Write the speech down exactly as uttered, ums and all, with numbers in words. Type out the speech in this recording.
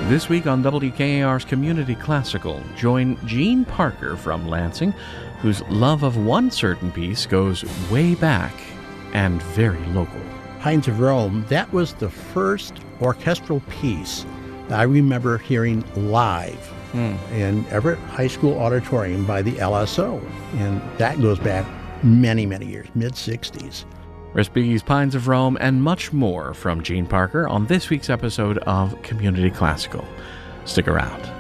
This week on W K A R's Community Classical, join Gene Parker from Lansing, whose love of one certain piece goes way back and very local. Pines of Rome, that was the first orchestral piece that I remember hearing live hmm. in Everett High School Auditorium by the L S O. And that goes back many, many years, mid-sixties. Respighi's Pines of Rome and much more from Gene Parker on this week's episode of Community Classical. Stick around.